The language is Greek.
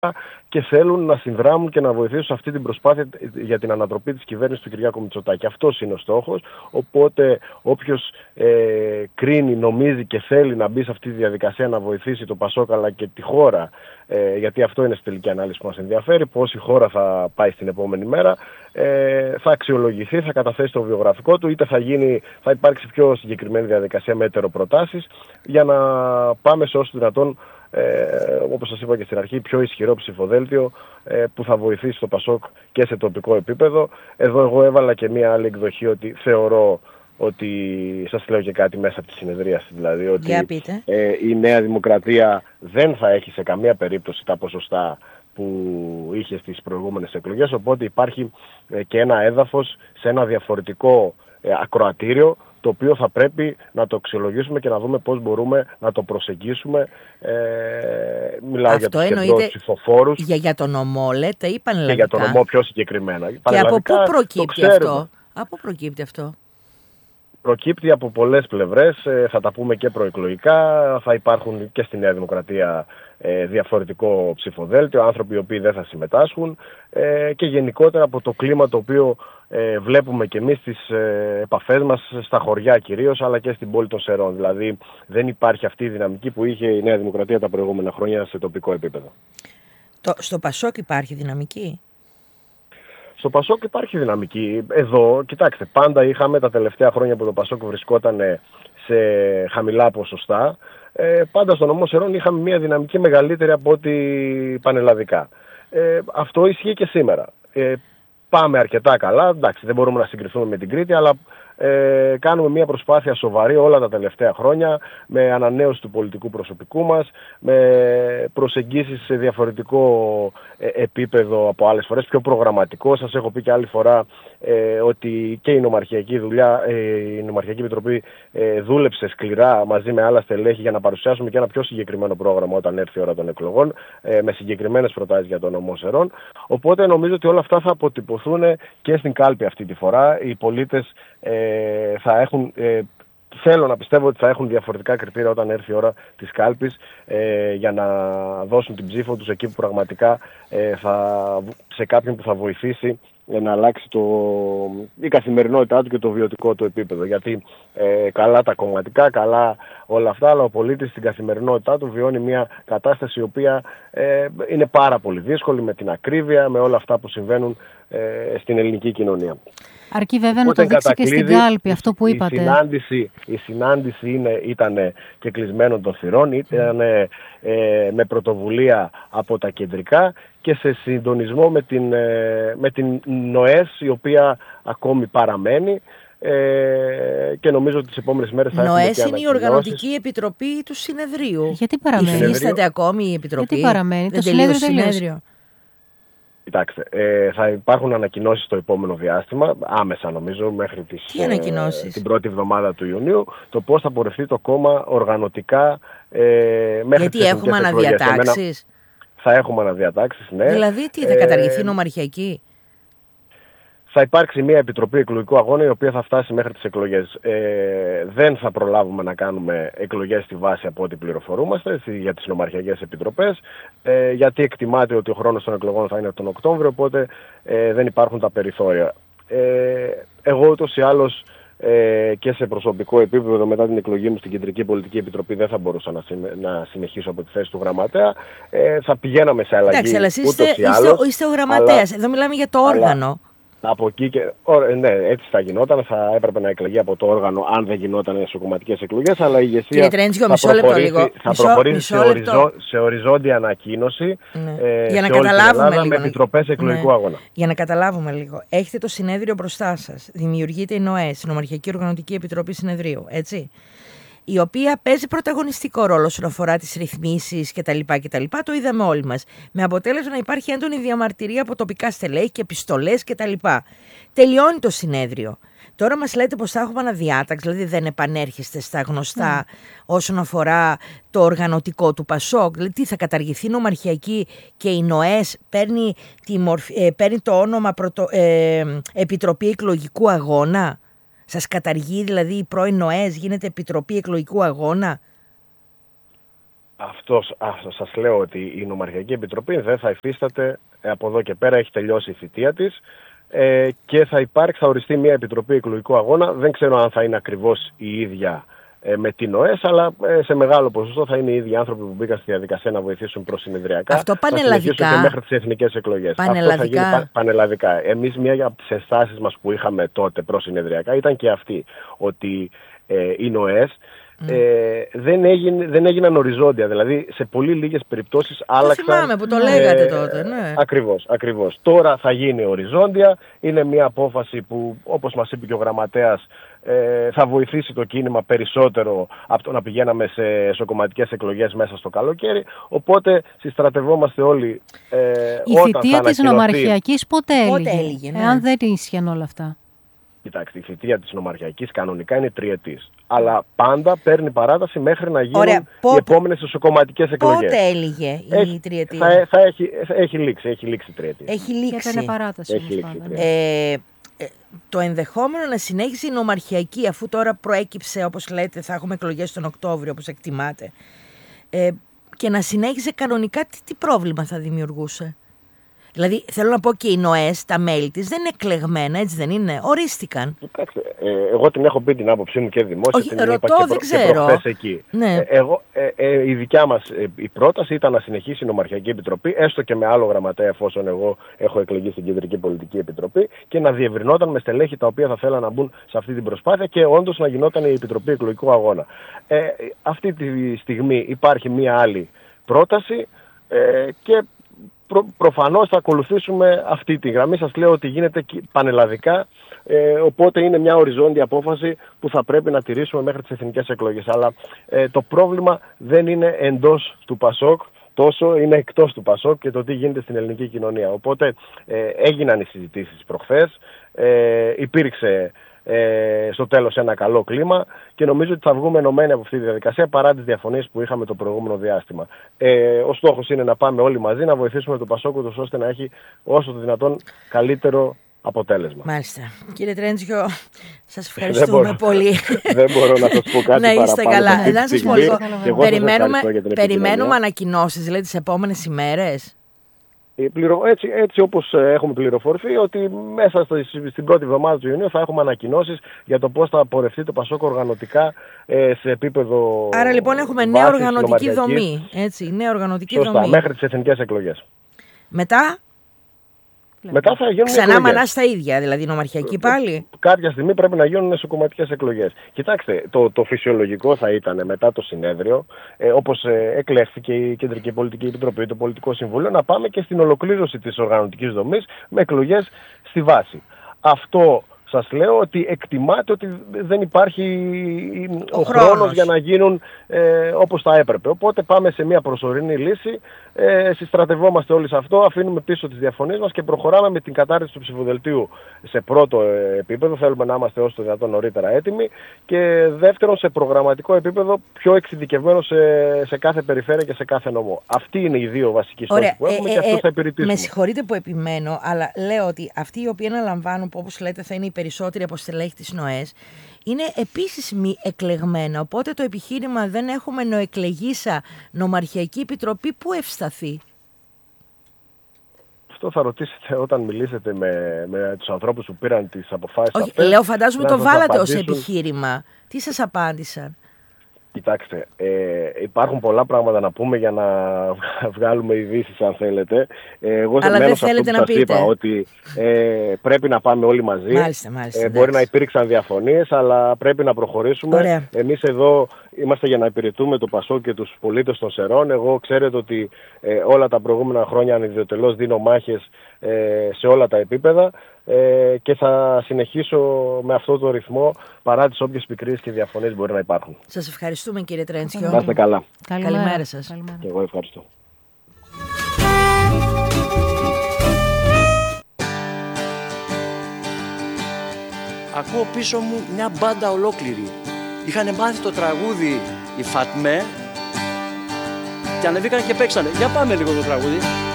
και θέλουν να συνδράμουν και να βοηθήσουν σε αυτή την προσπάθεια για την ανατροπή της κυβέρνησης του Κυριάκου Μητσοτάκη. Αυτός είναι ο στόχος, οπότε όποιος κρίνει, νομίζει και θέλει να μπει σε αυτή τη διαδικασία να βοηθήσει το ΠΑΣΟΚ αλλά και τη χώρα, γιατί αυτό είναι στη τελική ανάλυση που μας ενδιαφέρει, πώς η χώρα θα πάει στην επόμενη μέρα, θα αξιολογηθεί, θα καταθέσει το βιογραφικό του, είτε θα υπάρξει πιο συγκεκριμένη διαδικασία με ετεροπροτάσεις για να πάμε σε όσο δυνατόν, όπως σας είπα και στην αρχή, πιο ισχυρό ψηφοδέλτιο που θα βοηθήσει το ΠΑΣΟΚ και σε τοπικό επίπεδο. Εδώ εγώ έβαλα και μία άλλη εκδοχή ότι θεωρώ ότι, σας λέω και κάτι μέσα από τη συνεδρίαση, δηλαδή ότι η Νέα Δημοκρατία δεν θα έχει σε καμία περίπτωση τα ποσοστά που είχε στις προηγούμενες εκλογές, οπότε υπάρχει και ένα έδαφος σε ένα διαφορετικό ακροατήριο, το οποίο θα πρέπει να το αξιολογήσουμε και να δούμε πώς μπορούμε να το προσεγγίσουμε. Μιλάω για τους κεντρούς ψηφοφόρους. Για τον νομό, λέτε, ή πανελλαδικά? Και για τον νομό πιο συγκεκριμένα. Και από πού προκύπτει αυτό? Από πού προκύπτει αυτό? Προκύπτει από πολλές πλευρές, θα τα πούμε και προεκλογικά, θα υπάρχουν και στη Νέα Δημοκρατία διαφορετικό ψηφοδέλτιο, άνθρωποι οι οποίοι δεν θα συμμετάσχουν και γενικότερα από το κλίμα το οποίο βλέπουμε και εμείς στις επαφές μας στα χωριά κυρίως, αλλά και στην πόλη των Σερών. Δηλαδή δεν υπάρχει αυτή η δυναμική που είχε η Νέα Δημοκρατία τα προηγούμενα χρόνια σε τοπικό επίπεδο. Στο ΠΑΣΟΚ υπάρχει δυναμική? Στο ΠΑΣΟΚ υπάρχει δυναμική. Εδώ, κοιτάξτε, πάντα είχαμε τα τελευταία χρόνια που το ΠΑΣΟΚ βρισκόταν σε χαμηλά ποσοστά, πάντα στον νομό Σερών είχαμε μια δυναμική μεγαλύτερη από ό,τι πανελλαδικά. Αυτό ισχύει και σήμερα. Πάμε αρκετά καλά, εντάξει, δεν μπορούμε να συγκριθούμε με την Κρήτη, αλλά κάνουμε μια προσπάθεια σοβαρή όλα τα τελευταία χρόνια, με ανανέωση του πολιτικού προσωπικού μας, με προσεγγίσεις σε διαφορετικό επίπεδο από άλλες φορές, πιο προγραμματικό. Σας έχω πει και άλλη φορά ότι και η νομαρχιακή Επιτροπή δούλεψε σκληρά μαζί με άλλα στελέχη για να παρουσιάσουμε και ένα πιο συγκεκριμένο πρόγραμμα όταν έρθει η ώρα των εκλογών, με συγκεκριμένες προτάσεις για τον νομό Σερών. Οπότε νομίζω ότι όλα αυτά θα αποτυπωθούν και στην κάλπη αυτή τη φορά. Οι πολίτες θα έχουν, θέλω να πιστεύω ότι θα έχουν διαφορετικά κριτήρια όταν έρθει η ώρα της κάλπης για να δώσουν την ψήφο τους εκεί που πραγματικά σε κάποιον που θα βοηθήσει να αλλάξει η καθημερινότητά του και το βιωτικό του επίπεδο. Γιατί καλά τα κομματικά, καλά όλα αυτά, αλλά ο πολίτης στην καθημερινότητά του βιώνει μια κατάσταση η οποία είναι πάρα πολύ δύσκολη, με την ακρίβεια, με όλα αυτά που συμβαίνουν στην ελληνική κοινωνία. Αρκεί βέβαια να το δείξει και στην κάλπη αυτό που είπατε. Η συνάντηση ήταν και κλεισμένων των θυρών, ήταν με πρωτοβουλία από τα κεντρικά και σε συντονισμό με την ΝΟΕΣ, η οποία ακόμη παραμένει, και νομίζω ότι τις επόμενες μέρες θα έχουμε και ανακοινώσεις. ΝΟΕΣ είναι η Οργανωτική Επιτροπή του Συνεδρίου. Γιατί παραμένει? Υφίσταται ακόμη η Επιτροπή? Γιατί παραμένει? Δεν τελείωσε το συνέδριο. Κοιτάξτε, θα υπάρχουν ανακοινώσεις το επόμενο διάστημα, άμεσα νομίζω, μέχρι την πρώτη εβδομάδα του Ιουνίου, το πώς θα πορευτεί το κόμμα οργανωτικά μέχρι τις εθνικές εκλογές. Γιατί έχουμε αναδιατάξεις. Θα έχουμε αναδιατάξεις, ναι. Δηλαδή τι, θα καταργηθεί νομαρχιακή? Θα υπάρξει μια επιτροπή εκλογικού αγώνα η οποία θα φτάσει μέχρι τις εκλογές. Δεν θα προλάβουμε να κάνουμε εκλογές στη βάση από ό,τι πληροφορούμαστε για τις νομαρχιακές επιτροπές, γιατί εκτιμάται ότι ο χρόνος των εκλογών θα είναι τον Οκτώβριο, οπότε δεν υπάρχουν τα περιθώρια. Εγώ ούτως ή άλλως και σε προσωπικό επίπεδο μετά την εκλογή μου στην Κεντρική Πολιτική Επιτροπή δεν θα μπορούσα να συνεχίσω από τη θέση του γραμματέα. Θα πηγαίναμε σε αλλαγή. Εντάξει, αλλά είστε ο γραμματέας. Εδώ μιλάμε για το όργανο. Από εκεί και. Ναι, έτσι θα γινόταν. Θα έπρεπε να εκλεγεί από το όργανο, αν δεν γινόταν σε κομματικές εκλογές. Αλλά η ηγεσία θα προχωρήσει σε οριζόντια ανακοίνωση για να σε όλη την καταλάβουμε Ελλάδα, λίγο, με επιτροπές εκλογικού αγώνα. Για να καταλάβουμε λίγο. Έχετε το συνέδριο μπροστά σας. Δημιουργείται η ΝΟΕΣ, η Νομαρχιακή Οργανωτική Επιτροπή Συνεδρίου. Έτσι. Η οποία παίζει πρωταγωνιστικό ρόλο όσον αφορά τις ρυθμίσεις κτλ. Το είδαμε όλοι μας. Με αποτέλεσμα να υπάρχει έντονη διαμαρτυρία από τοπικά στελέχη και επιστολές κτλ. Τελειώνει το συνέδριο. Τώρα μας λέτε πως θα έχουμε αναδιάταξη, δηλαδή δεν επανέρχεστε στα γνωστά όσον αφορά το οργανωτικό του ΠΑΣΟΚ. Δηλαδή τι, θα καταργηθεί η νομαρχιακή και η ΝΟΕΣ παίρνει το όνομα Επιτροπή Εκλογικού Αγώνα? Σας καταργεί δηλαδή η πρώην ΝΟΕΣ, γίνεται Επιτροπή Εκλογικού Αγώνα? Σας λέω ότι η Νομαρχιακή Επιτροπή δεν θα υφίσταται από εδώ και πέρα, έχει τελειώσει η θητεία της και θα οριστεί μια επιτροπή εκλογικού αγώνα. Δεν ξέρω αν θα είναι ακριβώς η ίδια με την ΟΕΣ, αλλά σε μεγάλο ποσοστό θα είναι οι ίδιοι άνθρωποι που μπήκαν στη διαδικασία να βοηθήσουν προσυνεδριακά. Αυτό πανελλαδικά. Και μέχρι τις εθνικές εκλογές. Πανελλαδικά. Αυτό θα γίνει πανελλαδικά. Εμείς μία από τις ενστάσεις μας που είχαμε τότε προσυνεδριακά ήταν και αυτή, ότι η ΟΕΣ δεν έγιναν οριζόντια. Δηλαδή σε πολύ λίγες περιπτώσεις άλλαξαν. Το θυμάμαι που το λέγατε τότε. Ναι. Ακριβώς. Τώρα θα γίνει οριζόντια. Είναι μια απόφαση που, όπως μας είπε και ο γραμματέας, θα βοηθήσει το κίνημα περισσότερο από το να πηγαίναμε σε εσωκομματικές εκλογές μέσα στο καλοκαίρι. Οπότε συστρατευόμαστε όλοι. Η θητεία της Νομαρχιακής πότε έλυγε, ναι. Αν δεν ίσχυαν όλα αυτά. Κοιτάξτε, η θητεία της Νομαρχιακής κανονικά είναι 3 ετής. Αλλά πάντα παίρνει παράταση μέχρι να γίνουν οι επόμενες εσωκομματικές εκλογές. Πότε έλυγε η τριετία? Έχει λήξει 3 ετία. Έχει λήξει. Και παράταση. Το ενδεχόμενο να συνέχισει η Νομαρχιακή, αφού τώρα προέκυψε, όπως λέτε, θα έχουμε εκλογές τον Οκτώβριο, όπως εκτιμάτε, και να συνέχισε κανονικά, τι πρόβλημα θα δημιουργούσε? Δηλαδή, θέλω να πω, και οι ΝΟΕΣ, τα μέλη της, δεν είναι εκλεγμένα, έτσι δεν είναι? Ορίστηκαν. Κοιτάξτε, εγώ την έχω πει την άποψή μου και δημόσια. Όχι, την ρωτώ, δεν ξέρω. Και εκεί. Ναι. Η δικιά μας η πρόταση ήταν να συνεχίσει η Νομαρχιακή Επιτροπή, έστω και με άλλο γραμματέα, εφόσον εγώ έχω εκλεγεί στην Κεντρική Πολιτική Επιτροπή, και να διευρυνόταν με στελέχη τα οποία θα θέλαν να μπουν σε αυτή την προσπάθεια και όντως να γινόταν η Επιτροπή Εκλογικού Αγώνα. Αυτή τη στιγμή υπάρχει μία άλλη πρόταση και προφανώς θα ακολουθήσουμε αυτή τη γραμμή. Σας λέω ότι γίνεται πανελλαδικά, οπότε είναι μια οριζόντια απόφαση που θα πρέπει να τηρήσουμε μέχρι τις εθνικές εκλογές. Αλλά το πρόβλημα δεν είναι εντός του ΠΑΣΟΚ, τόσο είναι εκτός του ΠΑΣΟΚ και το τι γίνεται στην ελληνική κοινωνία. Οπότε έγιναν οι συζητήσεις προχθές, υπήρξε στο τέλος ένα καλό κλίμα και νομίζω ότι θα βγούμε ενωμένοι από αυτή τη διαδικασία παρά τις διαφωνίες που είχαμε το προηγούμενο διάστημα. Ο στόχος είναι να πάμε όλοι μαζί να βοηθήσουμε το ΠΑΣΟΚ ώστε να έχει όσο το δυνατόν καλύτερο αποτέλεσμα. Μάλιστα. Κύριε Τρέντσιο, σας ευχαριστούμε πολύ. Δεν μπορώ να σας πω κάτι να είστε παραπάνω. Καλά. Να σας πω λίγο. Περιμένουμε ανακοινώσεις, δηλαδή, τις επόμενες ημέρες. Έτσι όπως έχουμε πληροφορηθεί, ότι μέσα στην πρώτη εβδομάδα του Ιουνίου θα έχουμε ανακοινώσεις για το πώς θα πορευτεί το ΠΑΣΟΚ οργανωτικά σε επίπεδο. Άρα λοιπόν έχουμε νέα οργανωτική δομή. Νέα οργανωτική δομή. Μέχρι τις εθνικές εκλογές. Μετά θα γίνουν ξανά μανά στα ίδια, δηλαδή Νομαρχιακή πάλι. Κάποια στιγμή πρέπει να γίνουν εσωκομματικές εκλογές. Κοιτάξτε, το φυσιολογικό θα ήταν μετά το συνέδριο, όπως εκλέχθηκε η Κεντρική Πολιτική Επιτροπή, το Πολιτικό Συμβούλιο, να πάμε και στην ολοκλήρωση της οργανωτικής δομής με εκλογές στη βάση. Αυτό σας λέω ότι εκτιμάται ότι δεν υπάρχει ο χρόνος για να γίνουν όπως θα έπρεπε. Οπότε πάμε σε μια προσωρινή λύση, συστρατευόμαστε όλοι σε αυτό, αφήνουμε πίσω τις διαφωνίες μας και προχωράμε με την κατάρτιση του ψηφοδελτίου σε πρώτο επίπεδο. Θέλουμε να είμαστε όσο το δυνατόν νωρίτερα έτοιμοι και δεύτερον σε προγραμματικό επίπεδο πιο εξειδικευμένο σε κάθε περιφέρεια και σε κάθε νομό. Αυτοί είναι οι δύο βασικοί στόχοι που έχουμε και αυτούς θα υπηρετήσουμε. Με συγχωρείτε που επιμένω, αλλά λέω ότι αυτοί οι οποίοι αναλαμβάνουν, που όπως λέτε θα είναι οι περισσότεροι από στελέχη της ΝΟΕΣ, είναι επίσης μη εκλεγμένα. Οπότε το επιχείρημα δεν έχουμε νοεκλεγήσα Νομαρχιακή Επιτροπή, που ευσταθεί? Αυτό θα ρωτήσετε όταν μιλήσετε με τους ανθρώπους που πήραν τις αποφάσεις αυτές. Λέω, φαντάζομαι το βάλατε ως επιχείρημα. Τι σας απάντησαν? Κοιτάξτε, υπάρχουν πολλά πράγματα να πούμε για να βγάλουμε ειδήσεις, αν θέλετε. Εγώ αλλά δεν θέλετε να πείτε. Είπα ότι πρέπει να πάμε όλοι μαζί. Μάλιστα, μπορεί να υπήρξαν διαφωνίες, αλλά πρέπει να προχωρήσουμε. Ωραία. Εμείς εδώ είμαστε για να υπηρετούμε το ΠΑΣΟΚ και τους πολίτες των Σερών. Εγώ ξέρετε ότι όλα τα προηγούμενα χρόνια ανιδιοτελώς δίνω μάχες σε όλα τα επίπεδα και θα συνεχίσω με αυτό το ρυθμό παρά τις όποιες πικρίες και διαφωνίες μπορεί να υπάρχουν. Σας ευχαριστούμε, κύριε Τρέντσιο. Να είστε καλά. Καλημέρα σας. Καλημέρα. Και εγώ ευχαριστώ. Ακούω πίσω μου μια μπάντα ολόκληρη. Είχαν μάθει το τραγούδι οι Φατμέ και ανεβήκαν και παίξανε. Για πάμε λίγο το τραγούδι.